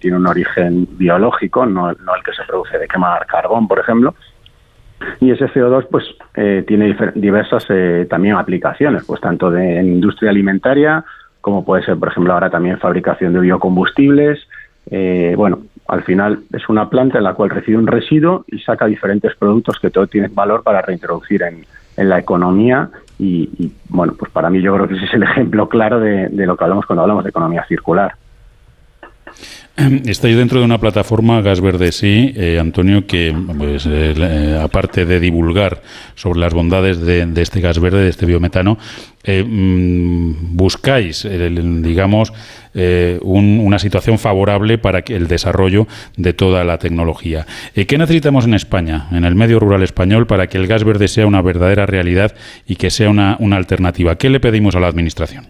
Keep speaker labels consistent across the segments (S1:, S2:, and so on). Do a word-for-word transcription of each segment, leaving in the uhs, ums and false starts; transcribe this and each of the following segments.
S1: tiene un origen biológico, no, no el que se produce de quemar carbón, por ejemplo. Y ese C O dos pues eh, tiene diversas eh, también aplicaciones, pues tanto de, en industria alimentaria, como puede ser, por ejemplo, ahora también fabricación de biocombustibles. Eh, bueno, al final es una planta en la cual recibe un residuo y saca diferentes productos que todo tiene valor para reintroducir en, en la economía. Y, y, bueno, pues para mí yo creo que ese es el ejemplo claro de, de lo que hablamos cuando hablamos de economía circular.
S2: Estáis dentro de una plataforma Gas Verde Sí, eh, Antonio, que pues, eh, aparte de divulgar sobre las bondades de, de este gas verde, de este biometano, eh, mmm, buscáis, el, digamos, eh, un, una situación favorable para que el desarrollo de toda la tecnología. Eh, ¿Qué necesitamos en España, en el medio rural español, para que el gas verde sea una verdadera realidad y que sea una, una alternativa? ¿Qué le pedimos a la Administración?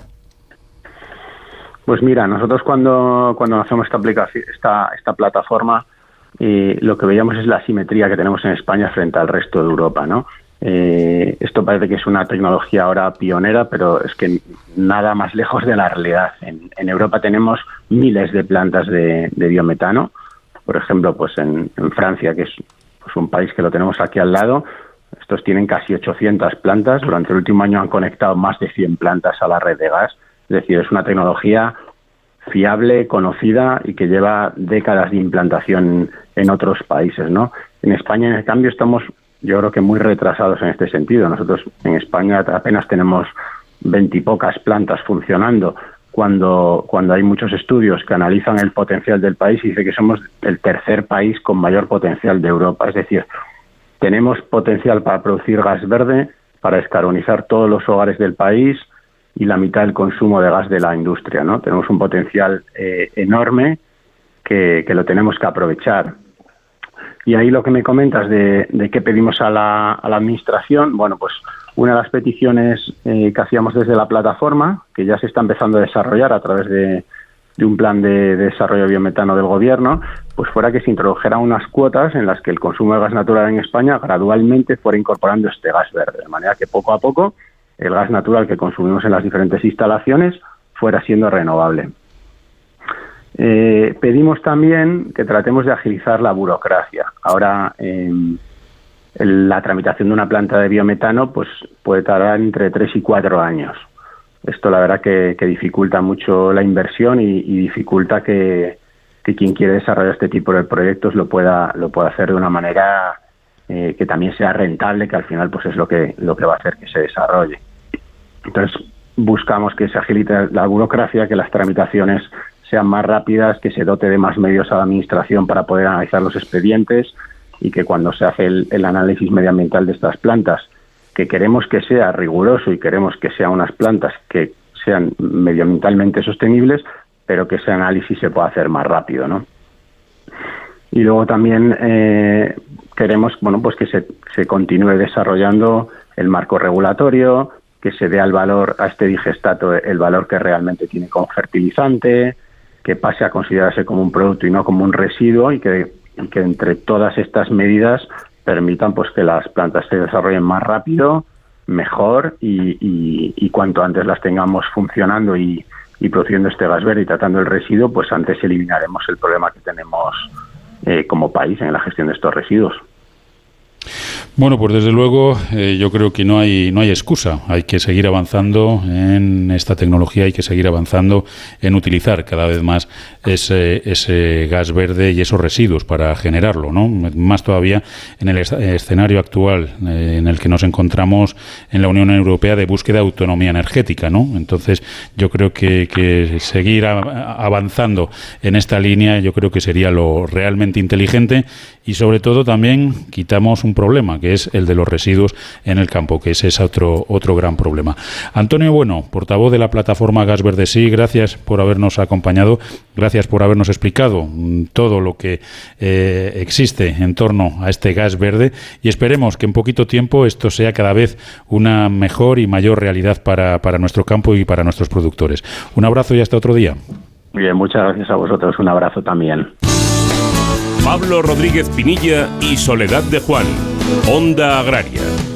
S1: Pues mira, nosotros cuando cuando hacemos esta aplicación, esta esta plataforma, eh, lo que veíamos es la asimetría que tenemos en España frente al resto de Europa, ¿no? Eh, esto parece que es una tecnología ahora pionera, pero es que nada más lejos de la realidad. En, en Europa tenemos miles de plantas de, de biometano. Por ejemplo, pues en, en Francia, que es pues un país que lo tenemos aquí al lado, estos tienen casi ochocientas plantas. Durante el último año han conectado más de cien plantas a la red de gas. Es decir, es una tecnología fiable, conocida y que lleva décadas de implantación en otros países, ¿no? En España, en cambio, estamos, yo creo que muy retrasados en este sentido. Nosotros en España apenas tenemos veintipocas plantas funcionando, cuando cuando hay muchos estudios que analizan el potencial del país y dice que somos el tercer país con mayor potencial de Europa. Es decir, tenemos potencial para producir gas verde, para descarbonizar todos los hogares del país y la mitad del consumo de gas de la industria, ¿no? Tenemos un potencial eh, enorme que, que lo tenemos que aprovechar. Y ahí lo que me comentas de, de qué pedimos a la, a la Administración, bueno, pues una de las peticiones eh, que hacíamos desde la plataforma, que ya se está empezando a desarrollar a través de, de un plan de, de desarrollo biometano del Gobierno, pues fuera que se introdujeran unas cuotas en las que el consumo de gas natural en España gradualmente fuera incorporando este gas verde, de manera que poco a poco el gas natural que consumimos en las diferentes instalaciones fuera siendo renovable. Eh, pedimos también que tratemos de agilizar la burocracia. Ahora, eh, la tramitación de una planta de biometano pues puede tardar entre tres y cuatro años. Esto la verdad que, que dificulta mucho la inversión y, y dificulta que, que quien quiere desarrollar este tipo de proyectos lo pueda, lo pueda hacer de una manera Eh, que también sea rentable, que al final pues es lo que lo que va a hacer que se desarrolle. Entonces buscamos que se agilice la burocracia, que las tramitaciones sean más rápidas, que se dote de más medios a la Administración para poder analizar los expedientes y que cuando se hace el, el análisis medioambiental de estas plantas, que queremos que sea riguroso y queremos que sean unas plantas que sean medioambientalmente sostenibles, pero que ese análisis se pueda hacer más rápido, ¿no? Y luego también eh, queremos, bueno, pues que se, se continúe desarrollando el marco regulatorio, que se dé al valor a este digestato el valor que realmente tiene como fertilizante, que pase a considerarse como un producto y no como un residuo, y que, y que entre todas estas medidas permitan pues que las plantas se desarrollen más rápido, mejor y, y, y cuanto antes las tengamos funcionando y, y produciendo este gas verde y tratando el residuo, pues antes eliminaremos el problema que tenemos Eh, como país en la gestión de estos residuos.
S2: Bueno, pues desde luego eh, yo creo que no hay no hay excusa. Hay que seguir avanzando en esta tecnología, hay que seguir avanzando en utilizar cada vez más ese, ese gas verde y esos residuos para generarlo, ¿no? Más todavía en el escenario actual eh, en el que nos encontramos en la Unión Europea de búsqueda de autonomía energética, ¿no? Entonces yo creo que, que seguir a, avanzando en esta línea yo creo que sería lo realmente inteligente y sobre todo también quitamos un problema que es el de los residuos en el campo, que ese es otro otro gran problema. Antonio Bueno, portavoz de la plataforma Gas Verde Sí, gracias por habernos acompañado, gracias por habernos explicado todo lo que eh, existe en torno a este gas verde y esperemos que en poquito tiempo esto sea cada vez una mejor y mayor realidad para, para nuestro campo y para nuestros productores. Un abrazo y hasta otro día.
S1: Bien, muchas gracias a vosotros, un abrazo también.
S3: Pablo Rodríguez Pinilla y Soledad de Juan, Onda Agraria.